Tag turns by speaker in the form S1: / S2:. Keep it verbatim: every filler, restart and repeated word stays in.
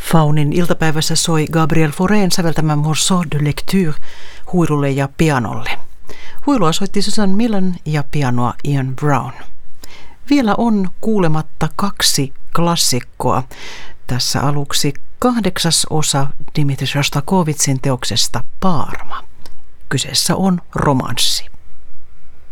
S1: Faunin iltapäivässä soi Gabriel Faurén säveltämä Morceau de lecture huilulle ja pianolle. Huilua soitti Susan Millan ja pianoa Ian Brown. Vielä on kuulematta kaksi klassikkoa. Tässä aluksi kahdeksas osa Dmitri Shostakovitzin teoksesta Paarma. Kyseessä on romanssi.